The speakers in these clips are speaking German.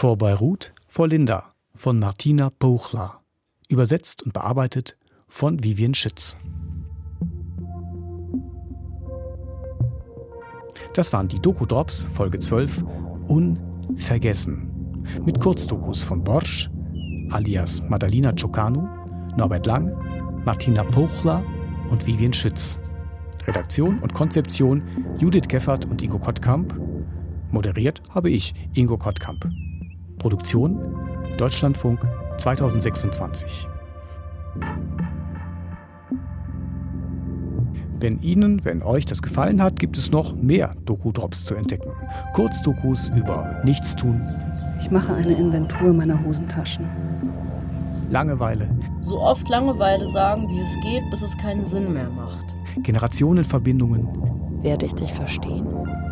Vor Beirut, vor Linda von Martina Pouchla. Übersetzt und bearbeitet von Vivian Schütz. Das waren die Doku-Drops, Folge 12, Unvergessen. Mit Kurzdokus von Borsch, alias Madalina Ciocanu, Norbert Lang, Martina Pouchla und Vivian Schütz. Redaktion und Konzeption Judith Geffert und Ingo Kottkamp. Moderiert habe ich, Ingo Kottkamp. Produktion Deutschlandfunk 2026. Wenn euch das gefallen hat, gibt es noch mehr Doku-Drops zu entdecken. Kurzdokus über Nichtstun. Ich mache eine Inventur meiner Hosentaschen. Langeweile. So oft Langeweile sagen, wie es geht, bis es keinen Sinn mehr macht. Generationenverbindungen. Werde ich dich verstehen?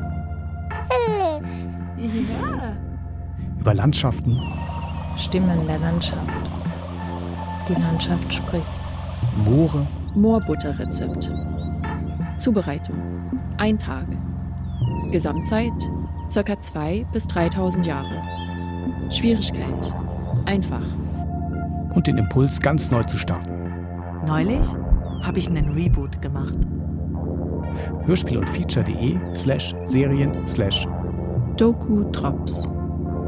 Ja. Über Landschaften. Stimmen der Landschaft. Die Landschaft spricht. Moore. Moorbutterrezept. Zubereitung 1 Tag. Gesamtzeit ca. 2.000 bis 3.000 Jahre. Schwierigkeit einfach. Und den Impuls, ganz neu zu starten. Neulich habe ich einen Reboot gemacht. Hörspiel- und Feature.de/Serien/ Doku-Drops.